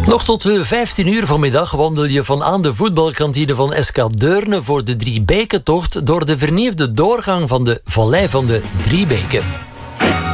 Nog tot 15 uur vanmiddag wandel je van aan de voetbalkantine van SK Deurne voor de Driebekentocht door de vernieuwde doorgang van de Vallei van de Driebeken.